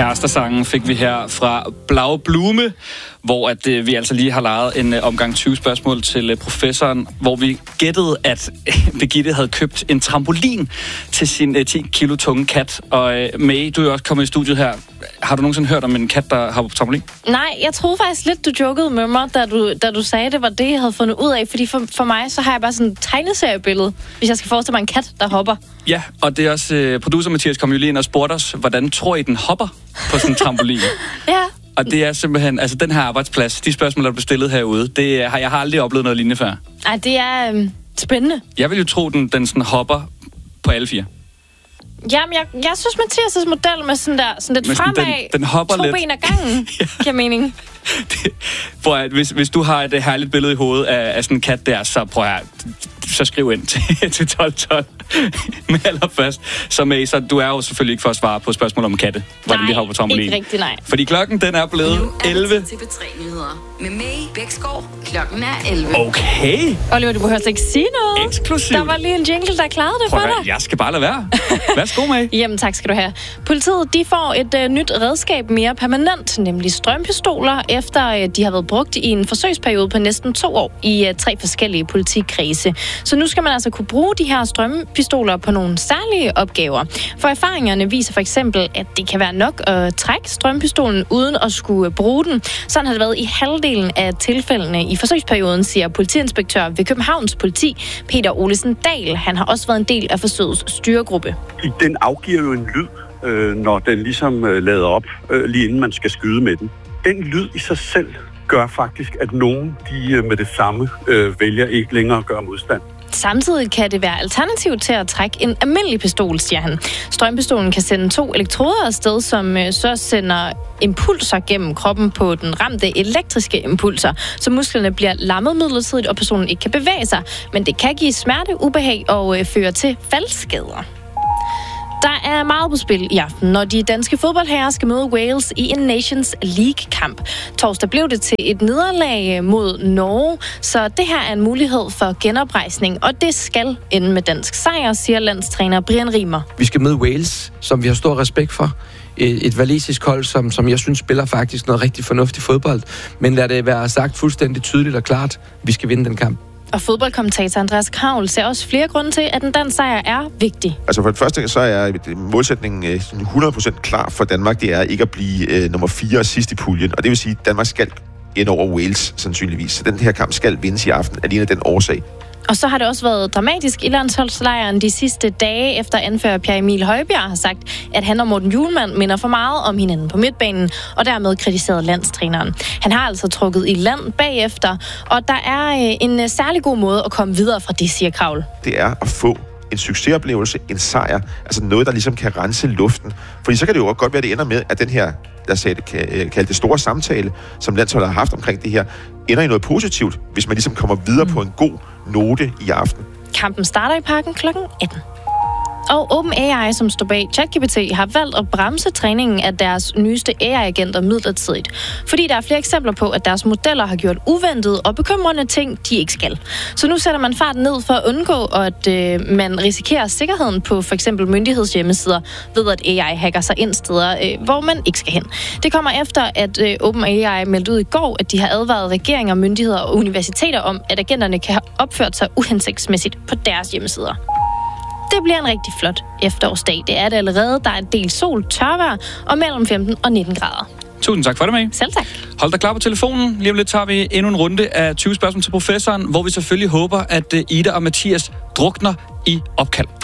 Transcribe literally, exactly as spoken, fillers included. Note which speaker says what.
Speaker 1: Kærester-sangen fik vi her fra Blau Blume, hvor at, øh, vi altså lige har lejet en øh, omgang tyve spørgsmål til øh, professoren, hvor vi gættede, at øh, Birgitte havde købt en trampolin til sin øh, ti kilo tunge kat. Og øh, May, du er jo også kommet i studiet her. Har du nogensinde hørt om en kat, der har på trampolin?
Speaker 2: Nej, jeg troede faktisk lidt, du jokede med mig, da du, da du sagde, det var det, jeg havde fundet ud af. Fordi for, for mig, så har jeg bare sådan et tegneseriebillede, hvis jeg skal forestille mig en kat, der hopper.
Speaker 1: Ja, og det er også... Øh, producer Mathias kom jo lige ind og spurgte os, hvordan tror I, den hopper på sådan en trampolin?
Speaker 2: Ja.
Speaker 1: Og det er simpelthen... Altså, den her arbejdsplads, de spørgsmål, der er stillet herude, det har jeg har aldrig oplevet noget lignende før.
Speaker 2: Ej, det er øh, spændende.
Speaker 1: Jeg vil jo tro, den, den sådan hopper på alle fire.
Speaker 2: Jamen, jeg, jeg synes, Mathias' model med sådan der, sådan lidt
Speaker 1: sådan,
Speaker 2: fremad,
Speaker 1: den, den hopper
Speaker 2: to
Speaker 1: lidt.
Speaker 2: ben ad gangen, ja. Giver mening.
Speaker 1: Det, prøv at, hvis, hvis du har et herligt billede i hovedet af, af sådan en kat der, så prøv at, så skriv ind til, til tolv tolv. Men allerførst, så May, så du er jo selvfølgelig ikke for at svare på spørgsmål om katte.
Speaker 2: Nej,
Speaker 1: de har på trampolin.
Speaker 2: ikke rigtigt, nej.
Speaker 1: Fordi klokken, den er blevet elleve.
Speaker 3: Nu er det tid til B tre-nyheder med May Bæksgaard. Klokken er elleve.
Speaker 1: Okay.
Speaker 2: Oliver, du behøver slet ikke sige noget.
Speaker 1: Eksklusivt.
Speaker 2: Der var lige en jingle, der klarede det
Speaker 1: Prøv
Speaker 2: for
Speaker 1: at,
Speaker 2: dig.
Speaker 1: jeg skal bare lade være. Værsgo, May.
Speaker 2: Jamen, tak skal du have. Politiet, de får et øh, nyt redskab mere permanent, nemlig strømpistoler, efter øh, de har været brugt i en forsøgsperiode på næsten to år i øh, tre forskellige politikredse. Så nu skal man altså kunne bruge de her strømpistoler på nogle særlige opgaver. For erfaringerne viser for eksempel, at det kan være nok at trække strømpistolen uden at skulle bruge den. Sådan har det været i halvdelen af tilfældene i forsøgsperioden, siger politiinspektør ved Københavns Politi, Peter Olesen Dahl. Han har også været en del af forsøgets styregruppe.
Speaker 4: Den afgiver jo en lyd, øh, når den ligesom øh, lader op, øh, lige inden man skal skyde med den. Den lyd i sig selv gør faktisk, at nogen de, øh, med det samme øh, vælger ikke længere at gøre modstand.
Speaker 2: Samtidig kan det være alternativ til at trække en almindelig pistol, siger han. Strømpistolen kan sende to elektroder afsted, som øh, så sender impulser gennem kroppen på den ramte elektriske impulser, så musklerne bliver lammet midlertidigt, og personen ikke kan bevæge sig. Men det kan give smerte, ubehag og øh, føre til faldskader. Der er meget på spil i aften, når de danske fodboldherrer skal møde Wales i en Nations League-kamp. Torsdag blev det til et nederlag mod Norge, så det her er en mulighed for genoprejsning, og det skal ende med dansk sejr, siger landstræner Brian Rimer.
Speaker 5: Vi skal møde Wales, som vi har stor respekt for. Et walisisk hold, som, som jeg synes spiller faktisk noget rigtig fornuftig fodbold. Men lad det være sagt fuldstændig tydeligt og klart, vi skal vinde den kamp.
Speaker 2: Og fodboldkommentator Andreas Kravl ser også flere grunde til, at den dansk sejr er vigtig.
Speaker 6: Altså for det første, så er målsætningen hundrede procent klar for Danmark. Det er ikke at blive øh, nummer fire og sidst i puljen. Og det vil sige, at Danmark skal ind over Wales sandsynligvis. Så den her kamp skal vindes i aften, alene af den årsag.
Speaker 2: Og så har det også været dramatisk i landsholdslejren de sidste dage, efter anfører Pierre Emil Højbjerg har sagt, at han og Morten Hjulmand minder for meget om hinanden på midtbanen, og dermed kritiseret landstræneren. Han har altså trukket i land bagefter, og der er en særlig god måde at komme videre fra det, siger Kravl.
Speaker 6: Det er at få en succesoplevelse, en sejr, altså noget, der ligesom kan rense luften. Fordi så kan det jo godt være, at det ender med, at den her, lad os sige, kalde det store samtale, som landsholdet har haft omkring det her, ender i noget positivt, hvis man ligesom kommer videre mm. på en god note i aften.
Speaker 2: Kampen starter i Parken klokken atten. Og OpenAI, som står bag ChatGPT, har valgt at bremse træningen af deres nyeste A I-agenter midlertidigt. Fordi der er flere eksempler på, at deres modeller har gjort uventede og bekymrende ting, de ikke skal. Så nu sætter man farten ned for at undgå, at øh, man risikerer sikkerheden på for eksempel myndighedshjemmesider ved, at A I hacker sig ind steder, øh, hvor man ikke skal hen. Det kommer efter, at øh, OpenAI meldte ud i går, at de har advaret regeringer, myndigheder og universiteter om, at agenterne kan have opført sig uhensigtsmæssigt på deres hjemmesider. Det bliver en rigtig flot efterårsdag. Det er det allerede. Der er en del sol, tørvejr og mellem femten og nitten grader.
Speaker 1: Tusind tak for det, May.
Speaker 2: Selv tak.
Speaker 1: Hold dig klar på telefonen. Lige om lidt tager vi endnu en runde af tyve spørgsmål til professoren, hvor vi selvfølgelig håber, at Ida og Mathias drukner i opkald.